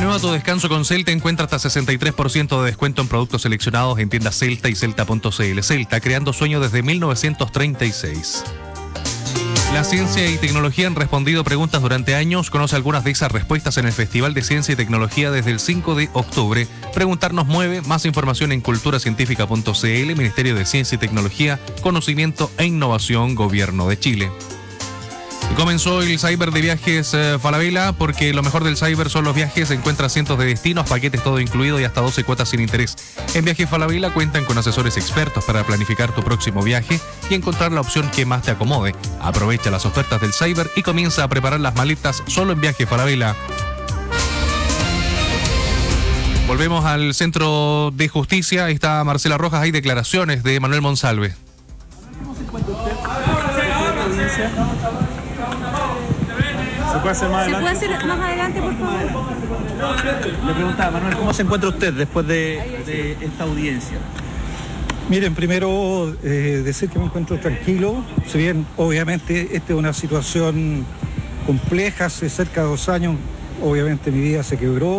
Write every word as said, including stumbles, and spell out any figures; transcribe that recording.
Renueva tu descanso con Celta. Encuentra hasta sesenta y tres por ciento de descuento en productos seleccionados en tiendas Celta y Celta punto cl. Celta, creando sueños desde mil novecientos treinta y seis. La ciencia y tecnología han respondido preguntas durante años. Conoce algunas de esas respuestas en el Festival de Ciencia y Tecnología desde el cinco de octubre. Preguntar nos mueve. Más información en cultura científica punto cl. Ministerio de Ciencia y Tecnología, Conocimiento e Innovación, Gobierno de Chile. Comenzó el Cyber de Viajes eh, Falabella, porque lo mejor del Cyber son los viajes. Encuentra cientos de destinos, paquetes todo incluido y hasta doce cuotas sin interés. En Viajes Falabella cuentan con asesores expertos para planificar tu próximo viaje y encontrar la opción que más te acomode. Aprovecha las ofertas del Cyber y comienza a preparar las maletas solo en Viajes Falabella. Volvemos al Centro de Justicia. Ahí está Marcela Rojas. Hay declaraciones de Manuel Monsalve. ¿Cómo se encuentra usted? ¿Se puede hacer más adelante? ¿Se puede hacer más adelante, por favor? Le preguntaba, Manuel, ¿cómo se encuentra usted después de, de esta audiencia? Miren, primero eh, decir que me encuentro tranquilo, si bien obviamente esta es una situación compleja. Hace cerca de dos años, obviamente mi vida se quebró.